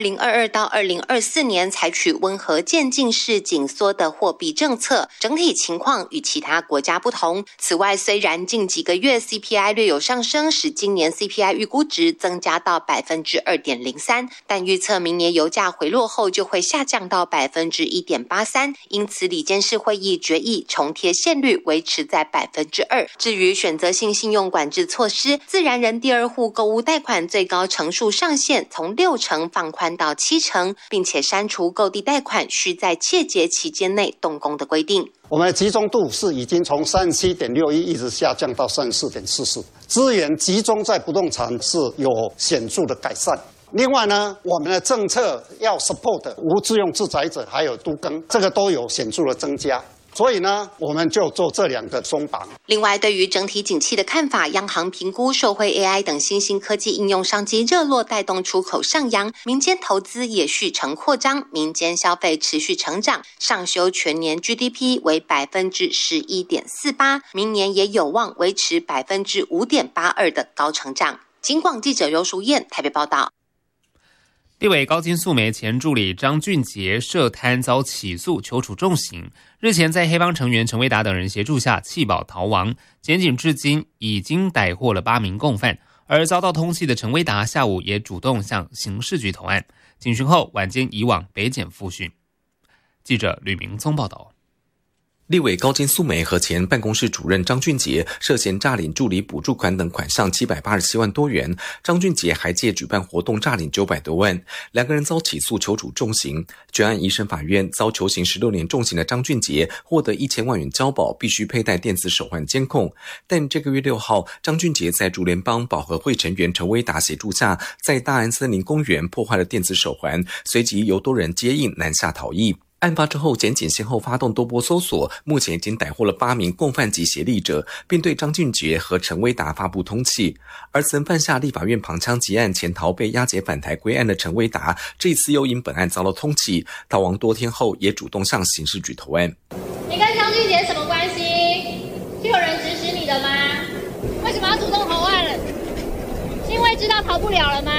2022到2024年采取温和渐进式紧缩的货币政策，整体情况与其他国家不同。此外，虽然近几个月 CPI 略有上升，使今年 CPI 预估值增加到 2.03%， 但预测明年油价回落后就会下降到 1.83%， 因此理监事会议决议重贴现率维持在 2%。 至于选择性信用管制措施，自然人第二户购屋贷款最高成数上限从6成放宽到7成，并且删除购地贷款需在切结期间内动工的规定。 我们的集中度是已经从 37.61 一直下降到 34.44， 资源集中在不动产是有显著的改善。另外呢，我们的政策要 support 无自用住宅者还有都更，这个都有显著的增加。所以呢，我们就做这2个松绑。 另外，对于整体景气的看法，央行评估受惠 AI 等新兴科技应用商机热络，带动出口上扬，民间投资也续成扩张，民间消费持续成长，上修全年 GDP 为 11.48%， 明年也有望维持 5.82% 的高成长。警广记者尤淑燕台北报道。 立委高金素梅前助理张俊杰涉贪遭起诉，求处重刑。日前在黑帮成员陈威达等人协助下弃保逃亡，检警至今已经逮获了8名共犯，而遭到通缉的陈威达下午也主动向刑事局投案，警讯后晚间移往北检复讯。记者吕明聪报道。 立委高金素梅和前办公室主任张俊杰涉嫌诈领助理补助款等款项787万多元，张俊杰还借举办活动诈领900多万，2个人遭起诉求处重刑。全案一审法院遭求刑16年重刑的张俊杰获得1000万元交保，必须佩戴电子手环监控。但这个月6号，张俊杰在竹联帮保和会成员陈威达协助下，在大安森林公园破坏了电子手环，随即由多人接应南下逃逸。案发之后，检警先后发动多波搜索，目前已经逮获了8名共犯及协力者，并对张俊杰和陈威达发布通缉。而曾犯下立法院旁枪击案潜逃被押解返台归案的陈威达，这一次又因本案遭到通缉，逃亡多天后也主动向刑事局投案。 你跟张俊杰什么关系？是有人指使你的吗？为什么要主动投案了？是因为知道逃不了了吗？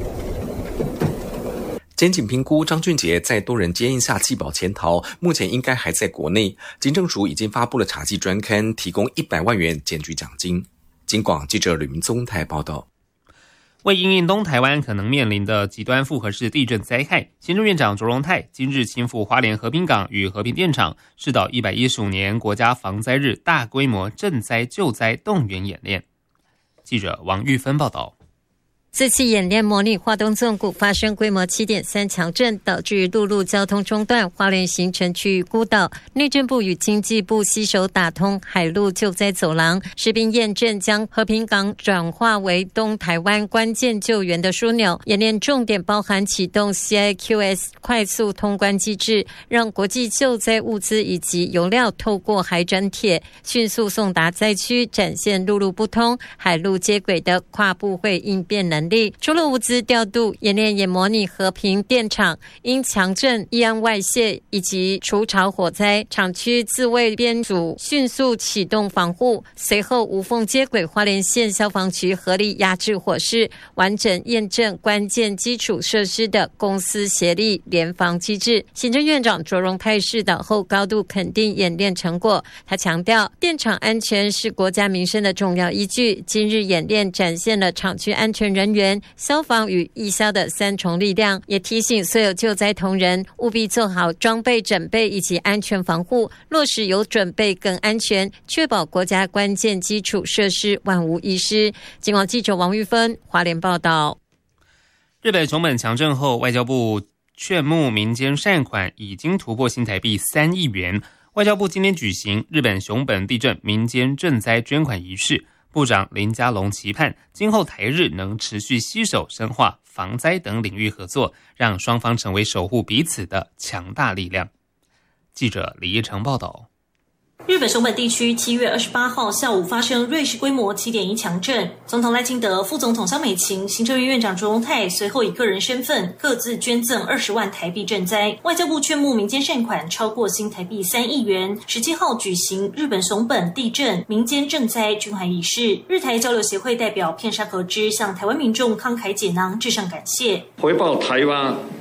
检警评估张俊杰在多人接应下弃保潜逃，目前应该还在国内。警政署已经发布了查缉专刊，提供100万元检举奖金。警广记者吕明宗台报道。 为因应东台湾可能面临的极端复合式地震灾害，行政院长卓荣泰今日亲赴花莲和平港与和平电厂视导115年国家防灾日大规模赈灾救灾动员演练。记者王玉芬报道。 这次演练模拟花东纵谷发生规模 7.3 强震，导致陆路交通中断，花莲行程区域孤岛。内政部与经济部携手打通海陆救灾走廊，实兵验证将和平港转化为东台湾关键救援的枢纽。演练重点包含启动 CIQS 快速通关机制，让国际救灾物资以及油料透过海转铁迅速送达灾区，展现陆路不通、海陆接轨的跨部会应变能力。除了物资调度，演练也模拟和平电厂因强震、议案外泄以及除潮火灾，厂区自卫编组迅速启动防护，随后无缝接轨花莲县消防局合力压制火势，完整验证关键基础设施的公私协力联防机制。行政院长卓荣泰视导后高度肯定演练成果，他强调电厂安全是国家民生的重要依据。今日演练展现了厂区安全人员、消防与义消的3重力量，也提醒所有救灾同仁务必做好装备整备以及安全防护，落实有准备更安全，确保国家关键基础设施万无一失。警广记者王玉芬花莲报道。 日本熊本强震后，外交部劝募民间善款已经突破新台币3亿元。外交部今天举行日本熊本地震民间赈灾捐款仪式，部长林佳龙期盼今后台日能持续携手深化防灾等领域合作，让双方成为守护彼此的强大力量。记者李一成报道。 日本熊本地区7月28号下午发生瑞士规模 7.1 强震，总统赖清德、副总统萧美琴、行政院院长卓荣泰随后以个人身份各自捐赠20万台币赈灾。外交部劝募民间善款超过新台币3亿元。17号举行日本熊本地震民间赈灾捐款仪式，日台交流协会代表片山和之向台湾民众慷慨解囊致上感谢， 回报台湾